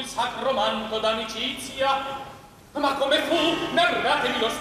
sacro manto d'amicizia. Ma come fu? Narratemi lo